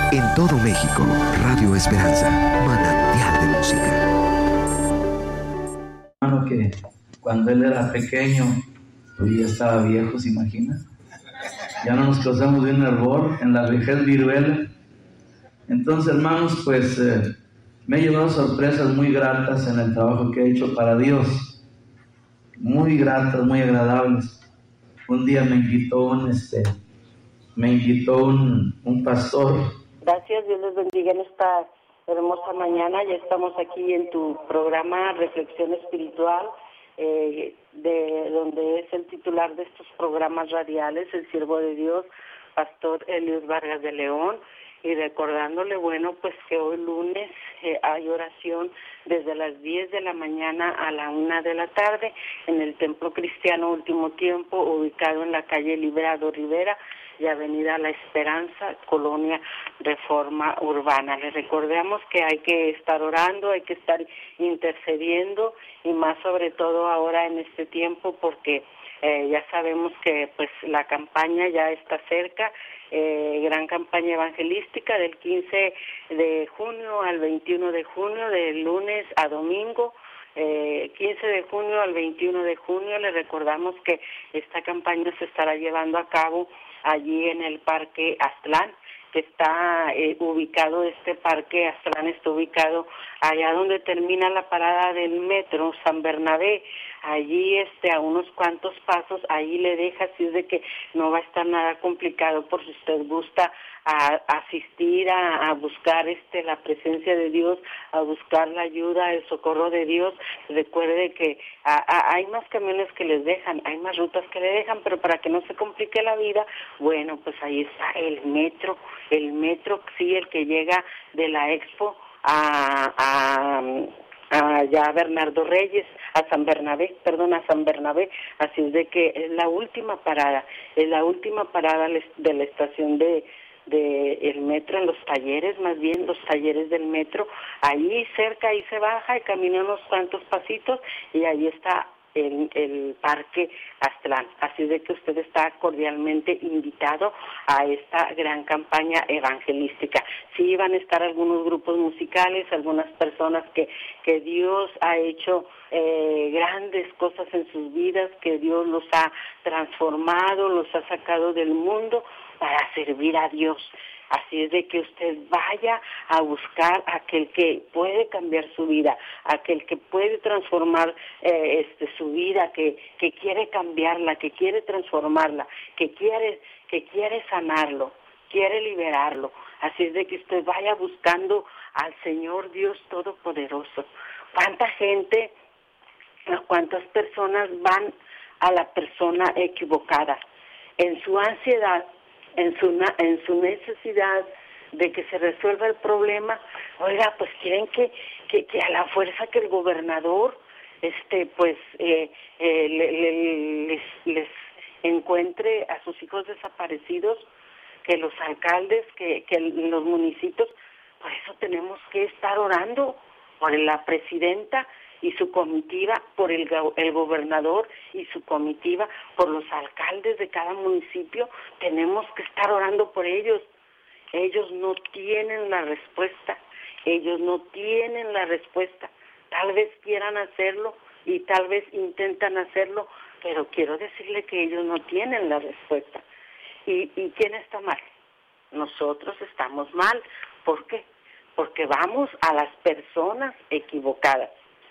En todo México, Radio Esperanza, manantial de música. Hermano, que cuando él era pequeño, hoy ya estaba viejo, ¿se imagina? Ya no nos causamos de un hervor en la vejez viruela. Entonces, hermanos, pues me he llevado sorpresas muy gratas en el trabajo que he hecho para Dios. Muy gratas, muy agradables. Un día me invitó un pastor. Gracias, Dios les bendiga en esta hermosa mañana. Ya estamos aquí en tu programa Reflexión Espiritual, de donde es el titular de estos programas radiales, el siervo de Dios, Pastor Eliud Vargas de León, y recordándole, bueno, pues que hoy lunes hay oración desde las 10 de la mañana a la 1 de la tarde en el Templo Cristiano Último Tiempo, ubicado en la calle Librado Rivera y Avenida La Esperanza, Colonia Reforma Urbana. Les recordamos que hay que estar orando, hay que estar intercediendo, y más sobre todo ahora en este tiempo, porque ya sabemos que pues la campaña ya está cerca, gran campaña evangelística del 15 de junio al 21 de junio, de lunes a domingo. 15 de junio al 21 de junio, les recordamos que esta campaña se estará llevando a cabo allí en el Parque Aztlán, que está ubicado, este Parque Aztlán está ubicado allá donde termina la parada del metro San Bernabé, allí a unos cuantos pasos, ahí le deja, así es de que no va a estar nada complicado por si usted gusta asistir a buscar la presencia de Dios, a buscar la ayuda, el socorro de Dios. Recuerde que hay más camiones que les dejan, hay más rutas que le dejan, pero para que no se complique la vida, bueno, pues ahí está el metro, sí, el que llega de la Expo a Bernardo Reyes, a San Bernabé, así es de que es la última parada de la estación de el metro, en los talleres del metro, ahí cerca, ahí se baja y camina unos cuantos pasitos y ahí está el Parque Aztlán. Así de que usted está cordialmente invitado a esta gran campaña evangelística. Sí van a estar algunos grupos musicales, algunas personas que Dios ha hecho grandes cosas en sus vidas, que Dios los ha transformado, los ha sacado del mundo para servir a Dios. Así es de que usted vaya a buscar a aquel que puede cambiar su vida, aquel que puede transformar su vida, que quiere cambiarla, que quiere transformarla, que quiere sanarlo, quiere liberarlo. Así es de que usted vaya buscando al Señor Dios Todopoderoso. ¿Cuántas personas van a la persona equivocada? En su ansiedad, en su necesidad de que se resuelva el problema, oiga, pues quieren que a la fuerza que el gobernador les encuentre a sus hijos desaparecidos, que los alcaldes, que los municipios. Por eso tenemos que estar orando por la presidenta y su comitiva, por el gobernador y su comitiva, por los alcaldes de cada municipio. Tenemos que estar orando por ellos. Ellos no tienen la respuesta. Tal vez quieran hacerlo y tal vez intentan hacerlo, pero quiero decirle que ellos no tienen la respuesta. ¿Y quién está mal? Nosotros estamos mal. ¿Por qué? Porque vamos a las personas equivocadas.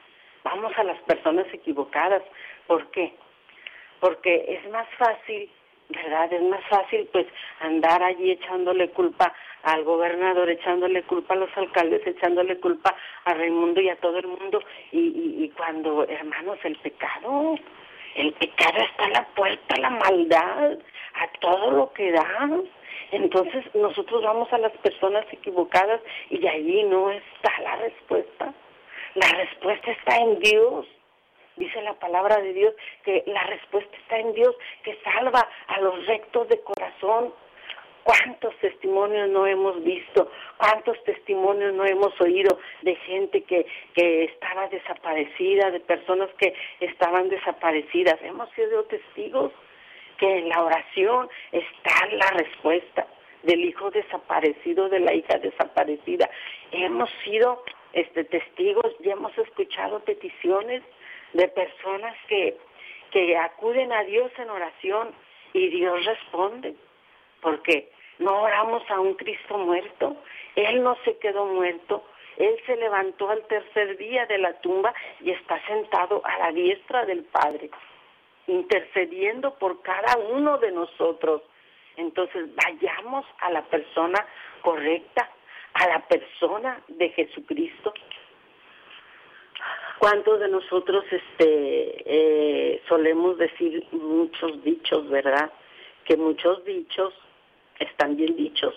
¿Por qué? Porque es más fácil, ¿verdad? Es más fácil pues andar allí echándole culpa al gobernador, echándole culpa a los alcaldes, echándole culpa a Raimundo y a todo el mundo. Y cuando, hermanos, el pecado está a la puerta, la maldad, a todo lo que da. Entonces nosotros vamos a las personas equivocadas y allí no está la respuesta. La respuesta está en Dios. Dice la palabra de Dios que la respuesta está en Dios, que salva a los rectos de corazón. ¿Cuántos testimonios no hemos visto? ¿Cuántos testimonios no hemos oído de gente que estaba desaparecida, de personas que estaban desaparecidas? Hemos sido testigos que en la oración está la respuesta. del hijo desaparecido, de la hija desaparecida. Hemos sido testigos y hemos escuchado peticiones de personas que acuden a Dios en oración y Dios responde, porque no oramos a un Cristo muerto. Él no se quedó muerto, Él se levantó al tercer día de la tumba y está sentado a la diestra del Padre, intercediendo por cada uno de nosotros. Entonces vayamos a la persona correcta, a la persona de Jesucristo. ¿Cuántos de nosotros solemos decir muchos dichos, verdad? Que muchos dichos están bien dichos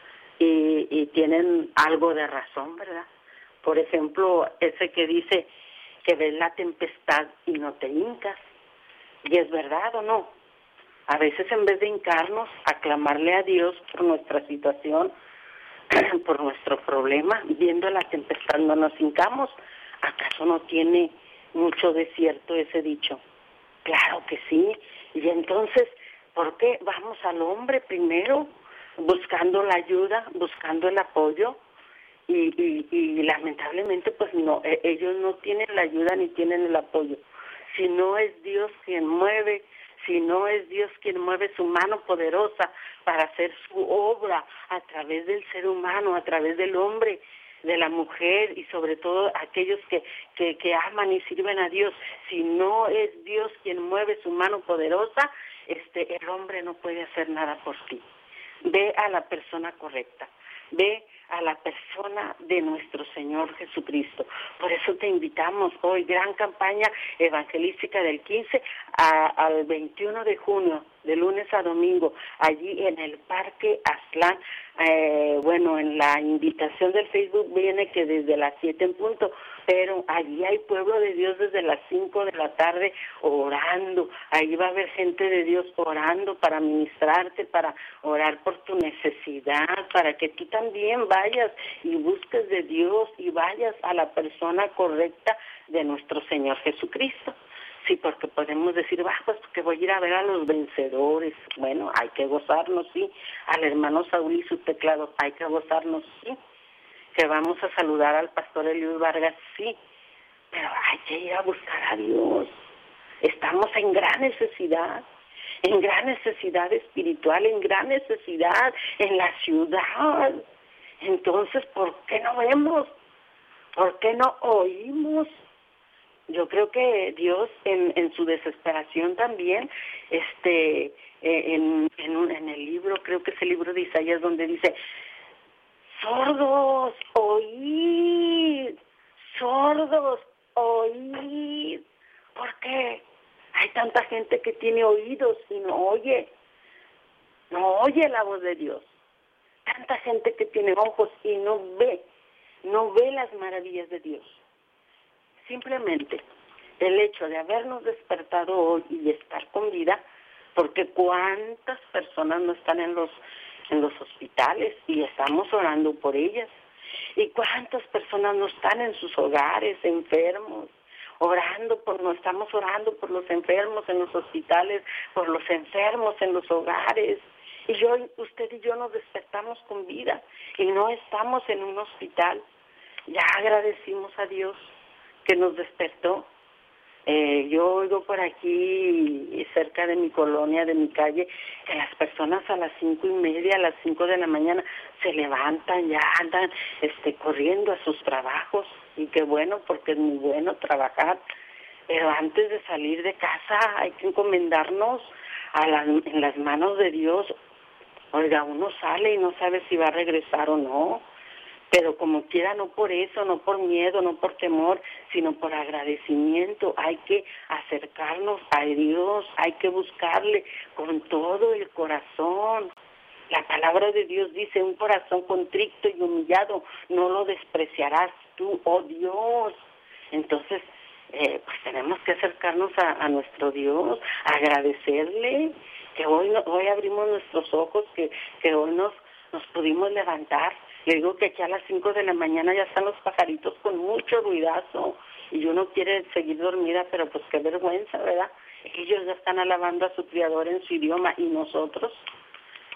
y tienen algo de razón, ¿verdad? Por ejemplo, ese que dice que ves la tempestad y no te hincas. ¿Y es verdad o no? A veces en vez de hincarnos a clamarle a Dios por nuestra situación, por nuestro problema, viendo la tempestad no nos hincamos. ¿Acaso no tiene mucho de cierto ese dicho? Claro que sí. Y entonces, ¿por qué vamos al hombre primero, buscando la ayuda, buscando el apoyo? Y lamentablemente, pues no, ellos no tienen la ayuda ni tienen el apoyo. Si no es Dios quien mueve, si no es Dios quien mueve su mano poderosa para hacer su obra a través del ser humano, a través del hombre, de la mujer y sobre todo aquellos que aman y sirven a Dios, si no es Dios quien mueve su mano poderosa, el hombre no puede hacer nada por ti. Ve a la persona correcta, ve a la persona de nuestro Señor Jesucristo. Por eso te invitamos hoy, gran campaña evangelística del 15 al 21 de junio, de lunes a domingo, allí en el Parque Aztlán. En la invitación del Facebook viene que desde las 7 en punto, pero allí hay pueblo de Dios desde las 5 de la tarde orando. Ahí va a haber gente de Dios orando para ministrarte, para orar por tu necesidad, para que tú también vayas y busques de Dios y vayas a la persona correcta de nuestro Señor Jesucristo. Sí, porque podemos decir, pues que voy a ir a ver a los vencedores. Bueno, hay que gozarnos, sí. Al hermano Saúl y su teclado, hay que gozarnos, sí. Que vamos a saludar al pastor Eliud Vargas, sí. Pero hay que ir a buscar a Dios. Estamos en gran necesidad espiritual, en gran necesidad en la ciudad. Entonces, ¿por qué no vemos? ¿Por qué no oímos? Yo creo que Dios en su desesperación también, en el libro, creo que es el libro de Isaías, donde dice, sordos, oíd, ¿por qué? Hay tanta gente que tiene oídos y no oye la voz de Dios. Tanta gente que tiene ojos y no ve las maravillas de Dios. Simplemente el hecho de habernos despertado hoy y estar con vida, porque cuántas personas no están en los hospitales y estamos orando por ellas, y cuántas personas no están en sus hogares enfermos, estamos orando por los enfermos en los hospitales, por los enfermos en los hogares. Y hoy usted y yo nos despertamos con vida y no estamos en un hospital. Ya agradecimos a Dios que nos despertó. Yo oigo por aquí, cerca de mi colonia, de mi calle, que las personas a las 5:30, a las 5 de la mañana, se levantan, ya andan corriendo a sus trabajos. Y qué bueno, porque es muy bueno trabajar. Pero antes de salir de casa hay que encomendarnos en las manos de Dios. Oiga, uno sale y no sabe si va a regresar o no. Pero como quiera, no por eso, no por miedo, no por temor, sino por agradecimiento. Hay que acercarnos a Dios, hay que buscarle con todo el corazón. La palabra de Dios dice, un corazón contrito y humillado no lo despreciarás tú, oh Dios. Entonces, pues tenemos que acercarnos a nuestro Dios, agradecerle que hoy abrimos nuestros ojos, que hoy nos pudimos levantar. Le digo que aquí a las 5 de la mañana ya están los pajaritos con mucho ruidazo y uno quiere seguir dormida, pero pues qué vergüenza, ¿verdad? Ellos ya están alabando a su Creador en su idioma y nosotros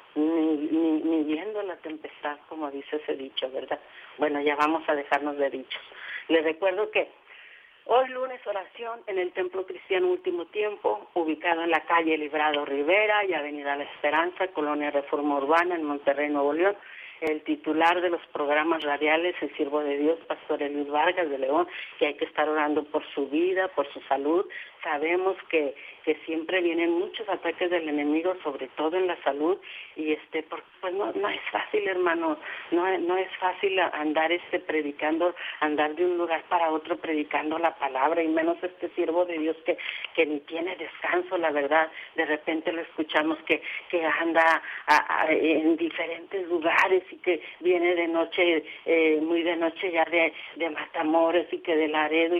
ni viendo la tempestad, como dice ese dicho, ¿verdad? Bueno, ya vamos a dejarnos de dichos. Les recuerdo que hoy lunes oración en el Templo Cristiano Último Tiempo, ubicado en la calle Librado Rivera y Avenida La Esperanza, Colonia Reforma Urbana, en Monterrey, Nuevo León. El titular de los programas radiales, el siervo de Dios, Pastor Luis Vargas de León, que hay que estar orando por su vida, por su salud. Sabemos que siempre vienen muchos ataques del enemigo, sobre todo en la salud, y pues no es fácil, hermano, no es fácil andar predicando, andar de un lugar para otro predicando la palabra, y menos este siervo de Dios que ni tiene descanso, la verdad. De repente lo escuchamos que anda en diferentes lugares y que viene de noche, muy de noche ya de Matamoros y que de Laredo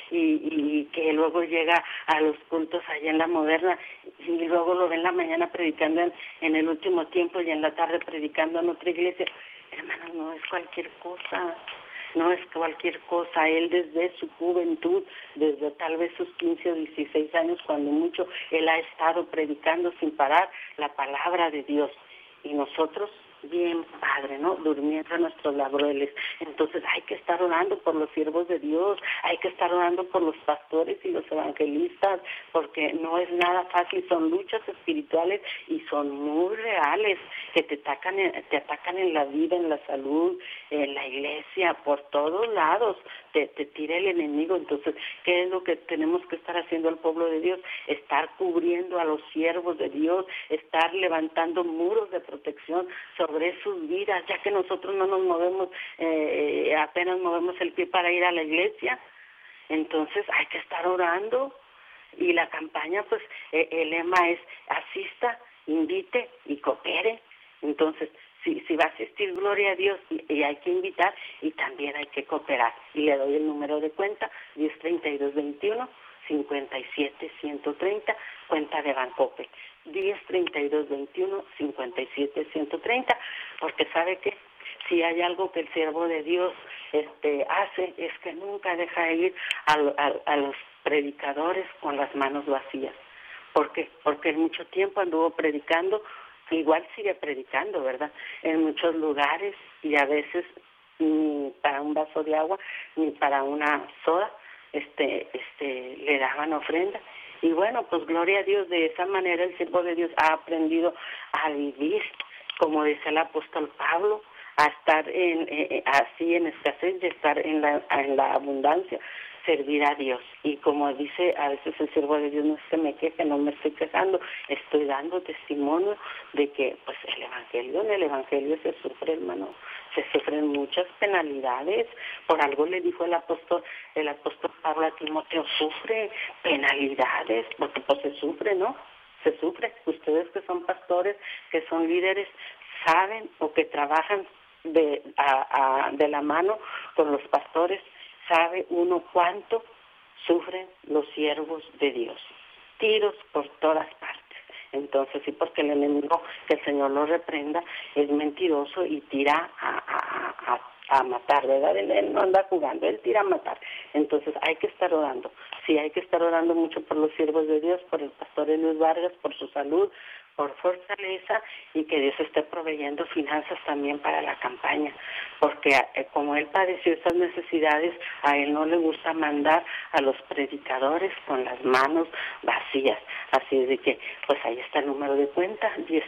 y que luego llega a los cultos allá en la Moderna y luego lo ven en la mañana predicando en el Último Tiempo y en la tarde predicando en otra iglesia. Hermanos, no es cualquier cosa. No es cualquier cosa. Él desde su juventud, desde tal vez sus 15 o 16 años, cuando mucho, él ha estado predicando sin parar la palabra de Dios. Y nosotros, bien padre, ¿no? Durmiendo en nuestros laureles. Entonces hay que estar orando por los siervos de Dios, hay que estar orando por los pastores y los evangelistas, porque no es nada fácil, son luchas espirituales y son muy reales, que te atacan en la vida, en la salud, en la iglesia, por todos lados, te tira el enemigo. Entonces, ¿qué es lo que tenemos que estar haciendo el pueblo de Dios? Estar cubriendo a los siervos de Dios, estar levantando muros de protección sobre sus vidas, ya que nosotros no nos movemos, apenas movemos el pie para ir a la iglesia. Entonces hay que estar orando, y la campaña, pues el lema es asista, invite y coopere. Entonces, si va a asistir, gloria a Dios, y hay que invitar y también hay que cooperar. Y le doy el número de cuenta, 103221 57-130, cuenta de Bancoppel, 10-32-21-57-130, porque sabe que si hay algo que el siervo de Dios hace, es que nunca deja de ir a los predicadores con las manos vacías. ¿Por qué? Porque en mucho tiempo anduvo predicando, igual sigue predicando, ¿verdad? En muchos lugares, y a veces ni para un vaso de agua, ni para una soda, le daban ofrenda. Y bueno, pues gloria a Dios, de esa manera el siervo de Dios ha aprendido a vivir, como dice el apóstol Pablo, a estar así en escasez y estar en la abundancia, servir a Dios. Y como dice a veces el siervo de Dios, no se me queje, no me estoy quejando, estoy dando testimonio de que pues en el evangelio se sufre, hermano, se sufren muchas penalidades. Por algo le dijo el apóstol Pablo a Timoteo, sufre penalidades, porque pues se sufre, ¿no? Se sufre. Ustedes que son pastores, que son líderes, saben, o que trabajan de la mano con los pastores, sabe uno cuánto sufren los siervos de Dios. Tiros por todas partes. Entonces, sí, porque el enemigo, que el Señor lo reprenda, es mentiroso y tira a matar, ¿verdad? Él no anda jugando, él tira a matar. Entonces hay que estar orando. Sí, hay que estar orando mucho por los siervos de Dios, por el pastor Luis Vargas, por su salud, por fortaleza, y que Dios esté proveyendo finanzas también para la campaña, porque como él padeció esas necesidades, a él no le gusta mandar a los predicadores con las manos vacías. Así es de que, pues ahí está el número de cuenta,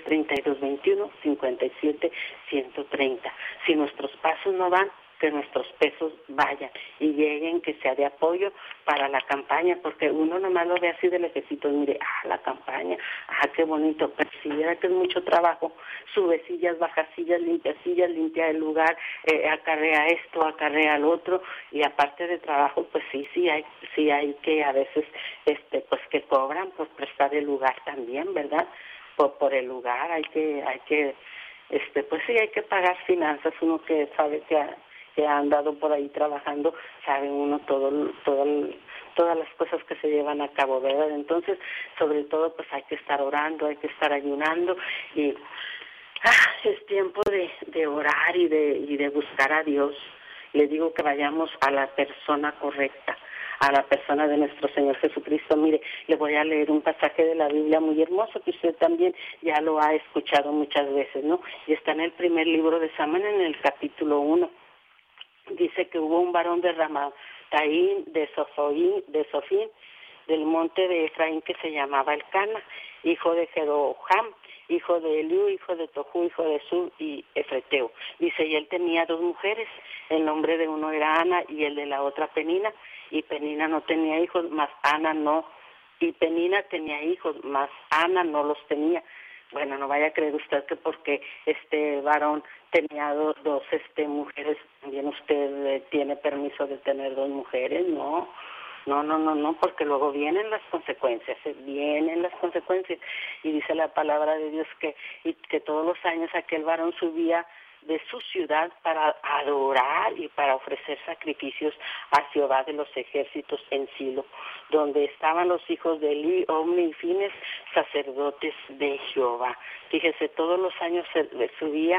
10-32-21-57-130. Si nuestros pasos no van, que nuestros pesos vayan y lleguen, que sea de apoyo para la campaña, porque uno nomás lo ve así de lejecitos, mire, la campaña, qué bonito, pero si viera que es mucho trabajo, sube sillas, baja sillas, limpia el lugar, acarrea esto, acarrea lo otro, y aparte de trabajo, pues sí hay que a veces, pues que cobran por prestar el lugar también, ¿verdad? Por el lugar hay que pues sí, hay que pagar finanzas. Uno que sabe que ha andado por ahí trabajando, sabe uno todas las cosas que se llevan a cabo, ¿verdad? Entonces, sobre todo, pues hay que estar orando, hay que estar ayunando, y es tiempo de orar y de buscar a Dios. Le digo que vayamos a la persona correcta, a la persona de nuestro Señor Jesucristo. Mire, le voy a leer un pasaje de la Biblia muy hermoso que usted también ya lo ha escuchado muchas veces, ¿no? Y está en el primer libro de Samuel, en el capítulo 1. Dice que hubo un varón de Ramataim, de Sofín, del monte de Efraín, que se llamaba Elcana, hijo de Jeroham, hijo de Eliú, hijo de Tohu, hijo de Sub y Efreteo. Dice, y él tenía 2 mujeres, el nombre de uno era Ana y el de la otra Penina, y Penina no tenía hijos, más Ana no, y Penina tenía hijos, más Ana no los tenía. Bueno, no vaya a creer usted que porque este varón tenía dos mujeres, también usted tiene permiso de tener 2 mujeres, no. No, porque luego vienen las consecuencias. Y dice la palabra de Dios que todos los años aquel varón subía de su ciudad para adorar y para ofrecer sacrificios a Jehová de los ejércitos en Silo, donde estaban los hijos de Eli, Omni y Fines, sacerdotes de Jehová. Fíjese, todos los años subía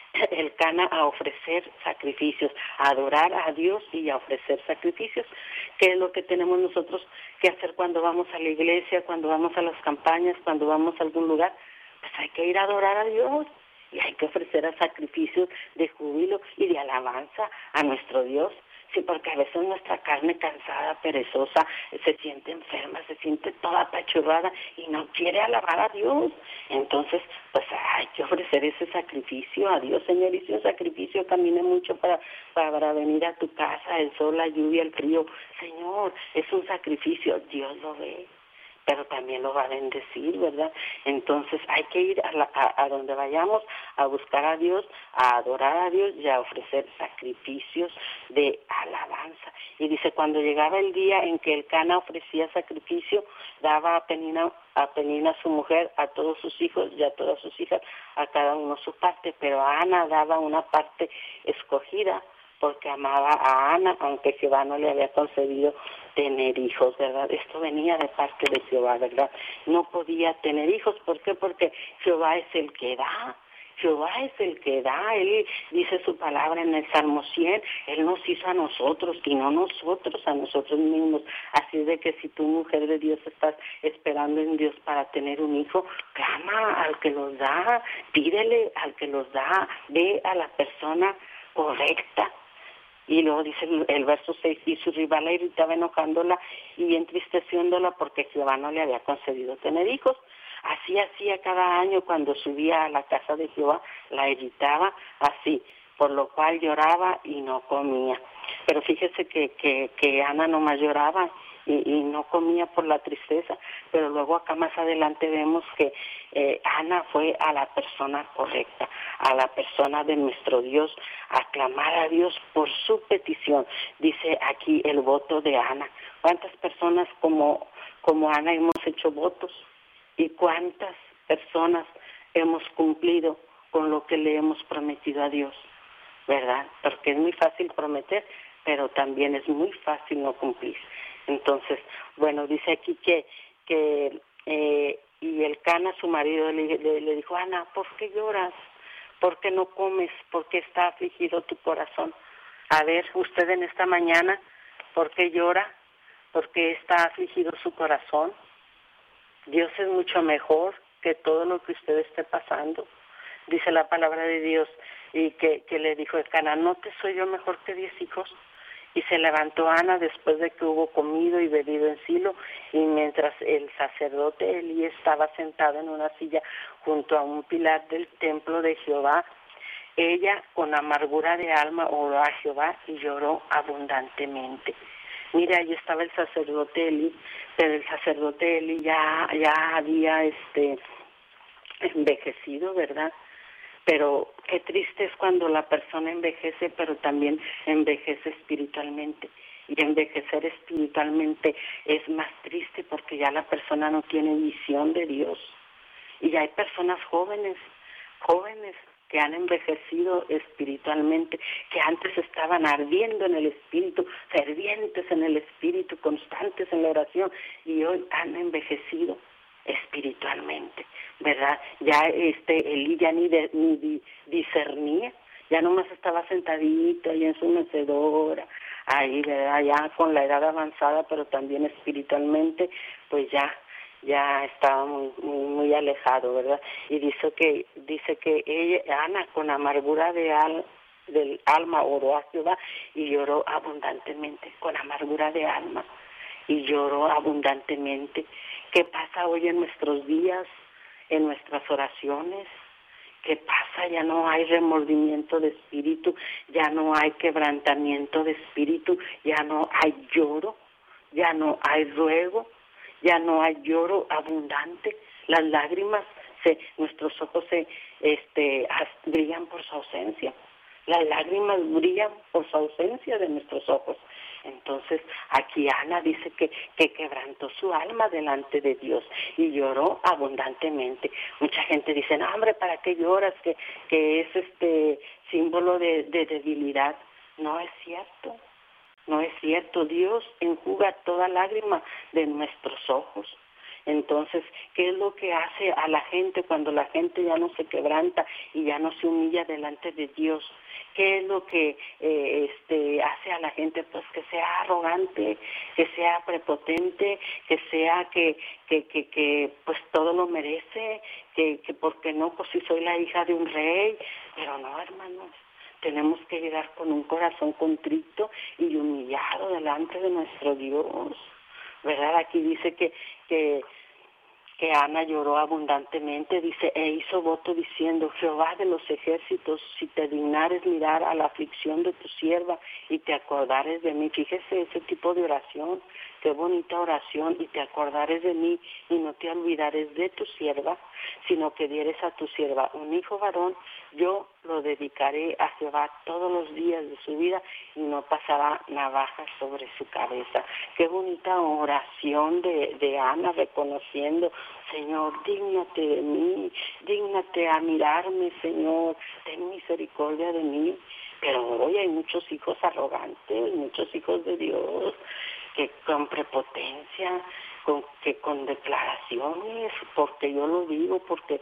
Elcana a ofrecer sacrificios, a adorar a Dios y a ofrecer sacrificios, que es lo que tenemos nosotros que hacer cuando vamos a la iglesia, cuando vamos a las campañas, cuando vamos a algún lugar. Pues hay que ir a adorar a Dios y hay que ofrecer a sacrificios de júbilo y de alabanza a nuestro Dios. Sí, porque a veces nuestra carne cansada, perezosa, se siente enferma, se siente toda apachurrada y no quiere alabar a Dios. Entonces, pues hay que ofrecer ese sacrificio a Dios. Señor, hice un sacrificio, caminé mucho para venir a tu casa, el sol, la lluvia, el frío. Señor, es un sacrificio, Dios lo ve, pero también lo va a bendecir, ¿verdad? Entonces hay que ir a donde vayamos a buscar a Dios, a adorar a Dios y a ofrecer sacrificios de alabanza. Y dice, cuando llegaba el día en que Elcana ofrecía sacrificio, daba a Penina su mujer, a todos sus hijos y a todas sus hijas, a cada uno su parte, pero a Ana daba una parte escogida, porque amaba a Ana, aunque Jehová no le había concedido tener hijos, ¿verdad? Esto venía de parte de Jehová, ¿verdad? No podía tener hijos, ¿por qué? Porque Jehová es el que da. Jehová es el que da. Él dice su palabra en el Salmo 100, Él nos hizo a nosotros y no nosotros a nosotros mismos. Así de que si tú, mujer de Dios, estás esperando en Dios para tener un hijo, clama al que los da, pídele al que los da, ve a la persona correcta. Y luego dice el verso 6, y su rival la irritaba enojándola y entristeciéndola porque Jehová no le había concedido tener hijos. Así hacía cada año cuando subía a la casa de Jehová, la irritaba así, por lo cual lloraba y no comía. Pero fíjese que Ana nomás lloraba y no comía por la tristeza, pero luego acá más adelante vemos que Ana fue a la persona correcta, a la persona de nuestro Dios, a clamar a Dios por su petición. Dice aquí el voto de Ana. ¿Cuántas personas como Ana hemos hecho votos? ¿Y cuántas personas hemos cumplido con lo que le hemos prometido a Dios? ¿Verdad? Porque es muy fácil prometer, pero también es muy fácil no cumplir. Entonces, bueno, dice aquí y Elcana, su marido, le dijo, Ana, ¿por qué lloras? ¿Por qué no comes? ¿Por qué está afligido tu corazón? A ver, usted en esta mañana, ¿por qué llora? ¿Por qué está afligido su corazón? Dios es mucho mejor que todo lo que usted esté pasando. Dice la palabra de Dios y que le dijo Elcana, ¿no te soy yo mejor que 10 hijos? Y se levantó Ana después de que hubo comido y bebido en Silo, y mientras el sacerdote Elí estaba sentado en una silla junto a un pilar del templo de Jehová, ella con amargura de alma oró a Jehová y lloró abundantemente. Mira, ahí estaba el sacerdote Elí, pero el sacerdote Elí ya había envejecido, ¿verdad? Pero qué triste es cuando la persona envejece, pero también envejece espiritualmente. Y envejecer espiritualmente es más triste porque ya la persona no tiene visión de Dios. Y hay personas jóvenes que han envejecido espiritualmente, que antes estaban ardiendo en el espíritu, fervientes en el espíritu, constantes en la oración, y hoy han envejecido espiritualmente, ¿verdad? Ya Elí ya ni discernía, ya nomás estaba sentadito ahí en su mecedora, ahí, ¿verdad? Ya con la edad avanzada, pero también espiritualmente, pues ya estaba muy alejado, ¿verdad? Y dice que ella, Ana, con amargura del alma oró a Jehová y lloró abundantemente, con amargura de alma y lloró abundantemente. ¿Qué pasa hoy en nuestros días, en nuestras oraciones? ¿Qué pasa? Ya no hay remordimiento de espíritu, ya no hay quebrantamiento de espíritu, ya no hay lloro, ya no hay ruego, ya no hay lloro abundante. Las lágrimas, nuestros ojos brillan por su ausencia. Las lágrimas brillan por su ausencia de nuestros ojos. Entonces, aquí Ana dice que quebrantó su alma delante de Dios y lloró abundantemente. Mucha gente dice, no, hombre, ¿para qué lloras? Que es símbolo de debilidad. No es cierto. No es cierto. Dios enjuga toda lágrima de nuestros ojos. Entonces, ¿qué es lo que hace a la gente cuando la gente ya no se quebranta y ya no se humilla delante de Dios? ¿Qué es lo que hace a la gente? Pues que sea arrogante, que sea prepotente, que sea que pues todo lo merece, que porque no, pues si soy la hija de un rey. Pero no, hermanos, tenemos que llegar con un corazón contrito y humillado delante de nuestro Dios, ¿verdad? Aquí dice que Ana lloró abundantemente, dice, e hizo voto diciendo, Jehová de los ejércitos, si te dignares mirar a la aflicción de tu sierva y te acordares de mí. Fíjese ese tipo de oración, qué bonita oración, y te acordares de mí y no te olvidares de tu sierva, sino que dieres a tu sierva un hijo varón, yo lo dedicaré a Jehová todos los días de su vida y no pasará navaja sobre su cabeza. Qué bonita oración de Ana, reconociendo, Señor, dígnate de mí, dígnate a mirarme, Señor, ten misericordia de mí. Pero hoy hay muchos hijos arrogantes, muchos hijos de Dios, que con prepotencia, con declaraciones, porque yo lo digo, porque,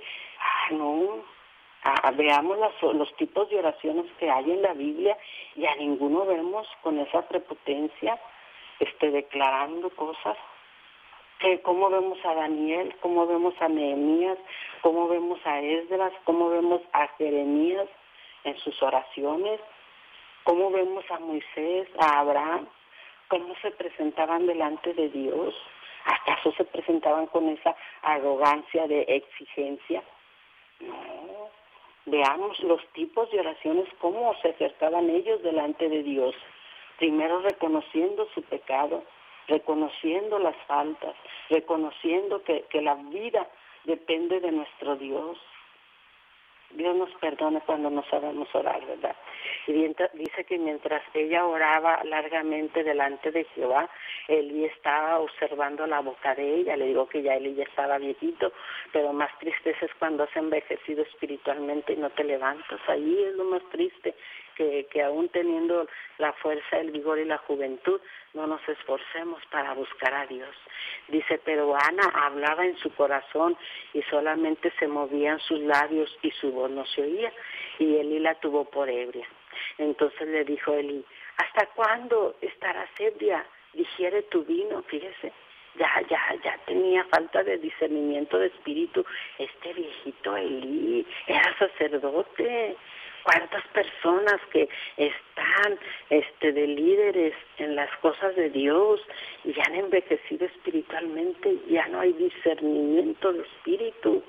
veamos los tipos de oraciones que hay en la Biblia y a ninguno vemos con esa prepotencia, declarando cosas. ¿Cómo vemos a Daniel? ¿Cómo vemos a Nehemías? ¿Cómo vemos a Esdras? ¿Cómo vemos a Jeremías en sus oraciones? ¿Cómo vemos a Moisés, a Abraham? ¿Cómo se presentaban delante de Dios? ¿Acaso se presentaban con esa arrogancia de exigencia? No. Veamos los tipos de oraciones, cómo se acercaban ellos delante de Dios. Primero reconociendo su pecado, reconociendo las faltas, reconociendo que la vida depende de nuestro Dios. Dios nos perdone cuando no sabemos orar, ¿verdad? Y dice que mientras ella oraba largamente delante de Jehová, Elí estaba observando la boca de ella. Le digo que ya Elí ya estaba viejito, pero más tristeza es cuando has envejecido espiritualmente y no te levantas. Ahí es lo más triste, que aún teniendo la fuerza, el vigor y la juventud, no nos esforcemos para buscar a Dios. Dice, pero Ana hablaba en su corazón y solamente se movían sus labios y su voz no se oía, y Elí la tuvo por ebria. Entonces le dijo Elí, ¿hasta cuándo estarás ebria? Digiere tu vino. Fíjese, ya tenía falta de discernimiento de espíritu. Este viejito Elí era sacerdote. ¿Cuántas personas que están de líderes en las cosas de Dios y ya han envejecido espiritualmente? Ya no hay discernimiento de espíritu.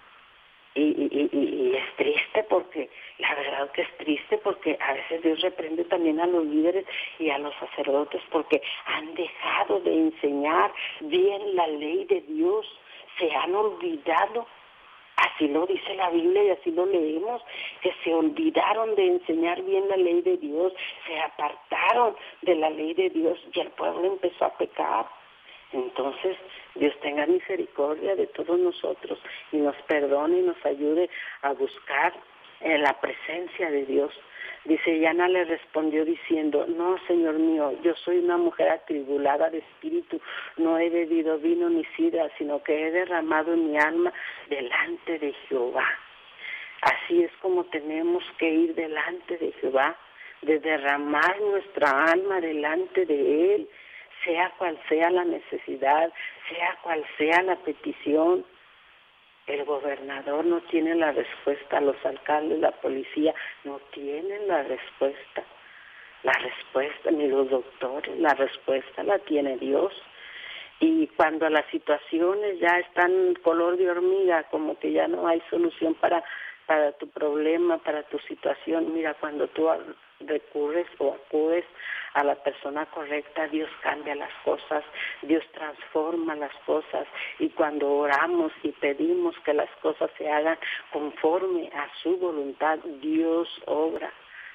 Y es triste, porque la verdad que es triste, porque a veces Dios reprende también a los líderes y a los sacerdotes porque han dejado de enseñar bien la ley de Dios, se han olvidado. Así lo dice la Biblia y así lo leemos, que se olvidaron de enseñar bien la ley de Dios, se apartaron de la ley de Dios y el pueblo empezó a pecar. Entonces, Dios tenga misericordia de todos nosotros y nos perdone y nos ayude a buscar la presencia de Dios. Dice, y Ana le respondió diciendo, no, Señor mío, yo soy una mujer atribulada de espíritu, no he bebido vino ni sidra, sino que he derramado en mi alma delante de Jehová. Así es como tenemos que ir delante de Jehová, de derramar nuestra alma delante de Él, sea cual sea la necesidad, sea cual sea la petición. El gobernador no tiene la respuesta, los alcaldes, la policía no tienen la respuesta, ni los doctores, la respuesta la tiene Dios. Y cuando las situaciones ya están color de hormiga, como que ya no hay solución para tu problema, para tu situación, mira, cuando tú recurres o acudes a la persona correcta, Dios cambia las cosas, Dios transforma las cosas, y cuando oramos y pedimos que las cosas se hagan conforme a su voluntad, Dios obra,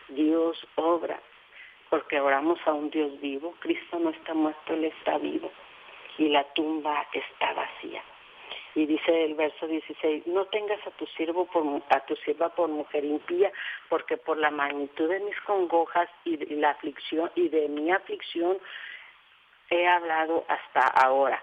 porque oramos a un Dios vivo. Cristo no está muerto, Él está vivo, y la tumba está vacía. Y dice el verso 16, no tengas a tu sierva por mujer impía, porque por la magnitud de mis congojas y de mi aflicción he hablado hasta ahora.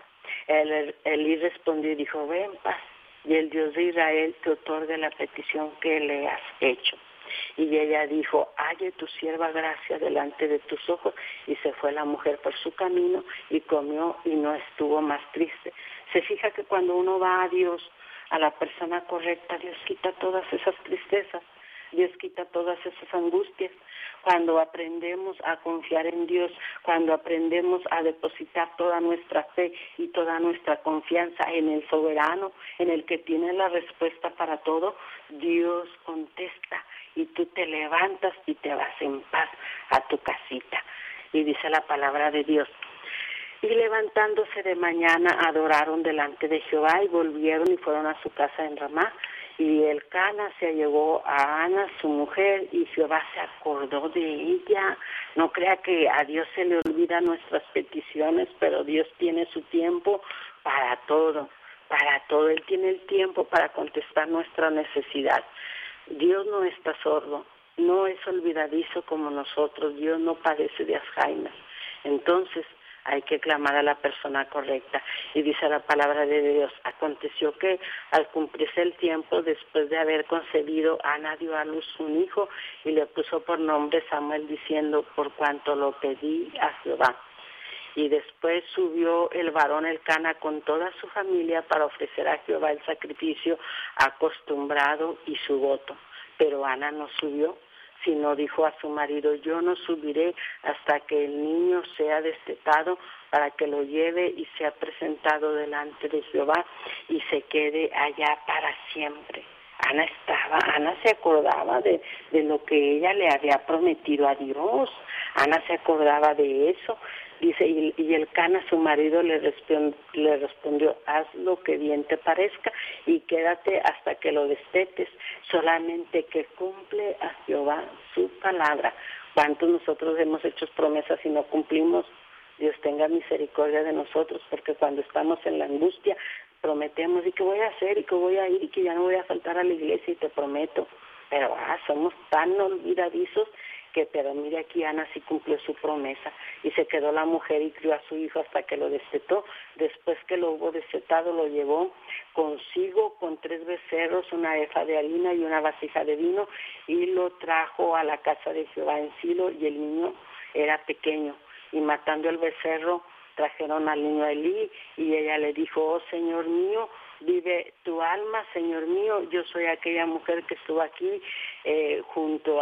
Elí respondió y dijo, ve en paz, y el Dios de Israel te otorgue la petición que le has hecho. Y ella dijo, halle tu sierva gracia delante de tus ojos. Y se fue la mujer por su camino y comió y no estuvo más triste. Se fija que cuando uno va a Dios, a la persona correcta, Dios quita todas esas tristezas, Dios quita todas esas angustias. Cuando aprendemos a confiar en Dios, cuando aprendemos a depositar toda nuestra fe y toda nuestra confianza en el soberano, en el que tiene la respuesta para todo, Dios contesta y tú te levantas y te vas en paz a tu casita. Y dice la palabra de Dios, y levantándose de mañana adoraron delante de Jehová y volvieron y fueron a su casa en Ramá. Y Elcana se allegó a Ana, su mujer, y Jehová se acordó de ella. No crea que a Dios se le olvidan nuestras peticiones, pero Dios tiene su tiempo para todo. Él tiene el tiempo para contestar nuestra necesidad. Dios no está sordo, no es olvidadizo como nosotros. Dios no padece de Alzheimer. Entonces, hay que clamar a la persona correcta. Y dice la palabra de Dios, aconteció que al cumplirse el tiempo, después de haber concebido, Ana dio a luz un hijo y le puso por nombre Samuel, diciendo, por cuanto lo pedí a Jehová. Y después subió el varón Elcana con toda su familia para ofrecer a Jehová el sacrificio acostumbrado y su voto. Pero Ana no subió, sino dijo a su marido, yo no subiré hasta que el niño sea destetado para que lo lleve y sea presentado delante de Jehová y se quede allá para siempre. Ana se acordaba de lo que ella le había prometido a Dios. Ana se acordaba de eso. Dice, y Elcana, su marido, le respondió, haz lo que bien te parezca y quédate hasta que lo destetes, solamente que cumple a Jehová su palabra. ¿Cuántos nosotros hemos hecho promesas y no cumplimos? Dios tenga misericordia de nosotros, porque cuando estamos en la angustia, prometemos, y que voy a hacer, y que voy a ir, y que ya no voy a faltar a la iglesia, y te prometo. Pero somos tan olvidadizos pero mire aquí, Ana sí cumplió su promesa y se quedó la mujer y crió a su hijo hasta que lo destetó. Después que lo hubo destetado, lo llevó consigo con 3 becerros, una efa de harina y una vasija de vino, y lo trajo a la casa de Jehová en Silo, y el niño era pequeño. Y matando el becerro, trajeron al niño a Elí, y ella le dijo, oh Señor mío, vive tu alma, Señor mío, yo soy aquella mujer que estuvo aquí junto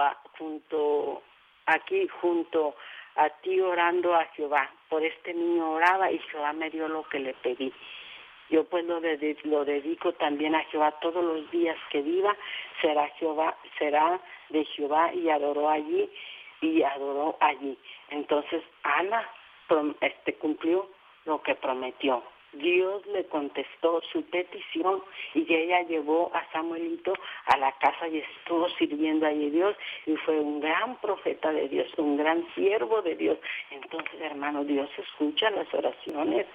a ti orando a Jehová. Por este niño oraba y Jehová me dio lo que le pedí. Yo pues lo dedico también a Jehová todos los días que viva, será de Jehová, y adoró allí. Entonces Ana cumplió lo que prometió. Dios le contestó su petición y ella llevó a Samuelito a la casa y estuvo sirviendo allí a Dios, y fue un gran profeta de Dios, un gran siervo de Dios. Entonces, hermano, Dios escucha las oraciones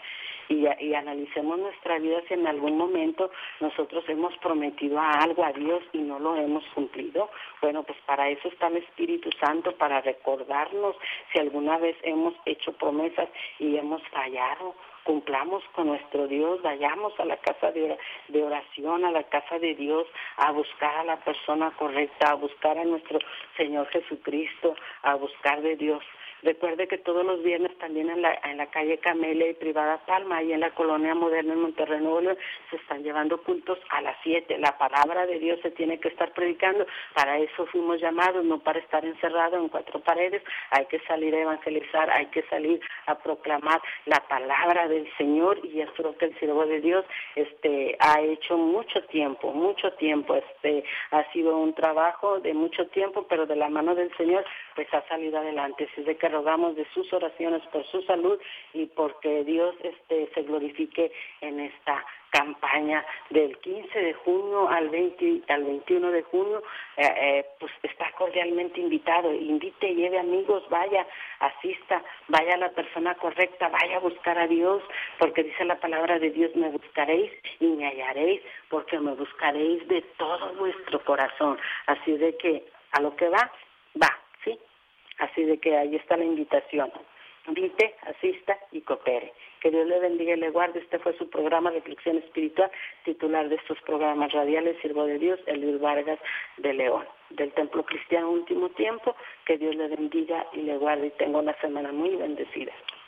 y analicemos nuestra vida si en algún momento nosotros hemos prometido algo a Dios y no lo hemos cumplido. Bueno, pues para eso está el Espíritu Santo, para recordarnos si alguna vez hemos hecho promesas y hemos fallado. Cumplamos con nuestro Dios, vayamos a la casa de oración, a la casa de Dios, a buscar a la persona correcta, a buscar a nuestro Señor Jesucristo, a buscar de Dios. Recuerde que todos los viernes también en la calle Camelia y Privada Palma, y en la Colonia Moderna en Monterrey, Nuevo León, se están llevando cultos a las 7. La palabra de Dios se tiene que estar predicando. Para eso fuimos llamados, no para estar encerrados en 4 paredes. Hay que salir a evangelizar, hay que salir a proclamar la palabra del Señor, y eso es lo que el siervo de Dios ha hecho mucho tiempo. Ha sido un trabajo de mucho tiempo, pero de la mano del Señor pues ha salido adelante. Así de que rogamos de sus oraciones por su salud y porque Dios se glorifique en esta campaña del 15 de junio al 21 de junio. Pues está cordialmente invitado. Invite, lleve amigos, vaya, asista, vaya a la persona correcta, vaya a buscar a Dios, porque dice la palabra de Dios: me buscaréis y me hallaréis, porque me buscaréis de todo vuestro corazón. Así de que a lo que va, ¿sí? Así de que ahí está la invitación. Invite, asista y coopere. Que Dios le bendiga y le guarde. Este fue su programa Reflexión Espiritual, titular de estos programas radiales, siervo de Dios, Elvir Vargas de León, del Templo Cristiano Último Tiempo. Que Dios le bendiga y le guarde y tenga una semana muy bendecida.